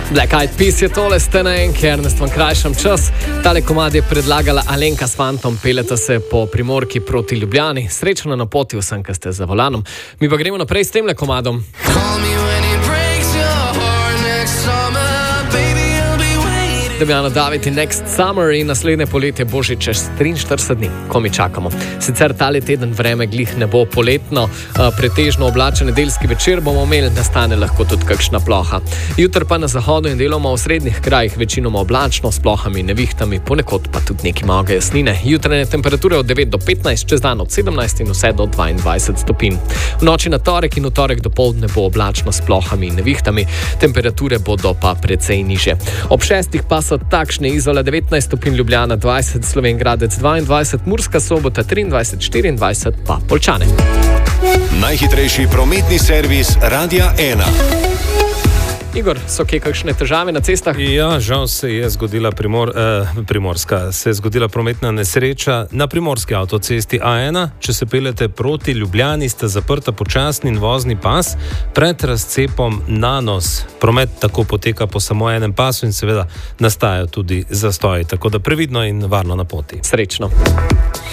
Black Eyed Peas je tole, ste na en, ker nas vam krajšam čas. Tale komad je predlagala Alenka s fantom, peleta se po Primorki proti Ljubljani. Srečno na poti vsem, ki ste za volanom. Mi pa gremo naprej s temle komadom. Damjana David in Next Summer in naslednje poletje bo že čez 43 dni, ko mi čakamo. Sicer tale teden vreme glih ne bo poletno, pretežno oblačen nedeljski večer bomo imeli, nastane lahko tudi kakšna ploha. Jutri pa na zahodu in deloma v srednjih krajih večinoma oblačno, s plohami in nevihtami, ponekod pa tudi neki malo jasnine. Jutranje temperature od 9 do 15, čez dan od 17 in vse do 22 stopinj. V noči na torek in v torek dopoldne bo oblačno s plohami in nevihtami, temperature bodo pa precej niže. Ob 6 pa so takšne: Izola 19 stopinj, Ljubljana 20, Slovenj Gradec 22, Murska Sobota 23, 24 pa Poljčane. Najhitrejši prometni servis Radia 1. Igor, so kje kakšne težave na cestah? Ja, žal se je zgodila prometna nesreča na primorski avtocesti A1. Če se peljete proti Ljubljani, sta zaprta počasni in vozni pas pred razcepom Nanos. Promet tako poteka po samo enem pasu in seveda nastajajo tudi zastoji, tako da previdno in varno na poti. Srečno.